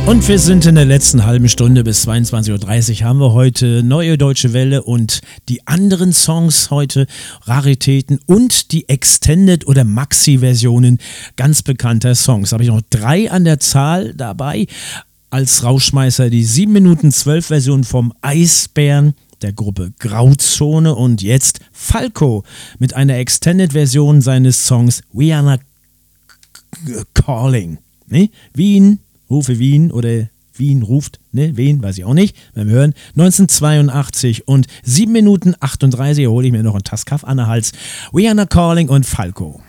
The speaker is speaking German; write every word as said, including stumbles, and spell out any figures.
Und wir sind in der letzten halben Stunde bis zweiundzwanzig Uhr dreißig haben wir heute Neue Deutsche Welle und die anderen Songs heute, Raritäten und die Extended- oder Maxi-Versionen ganz bekannter Songs. Habe ich noch drei an der Zahl dabei. Als Rauschmeißer die sieben Minuten zwölf Version vom Eisbären der Gruppe Grauzone und jetzt Falco mit einer Extended-Version seines Songs We Are Not Calling. Ne? Wien, rufe Wien oder Wien ruft, ne? Wen, weiß ich auch nicht. Beim Hören neunzehnhundertzweiundachtzig und sieben Minuten achtunddreißig hole ich mir noch einen Taskaff an den Hals. We Are Not Calling und Falco.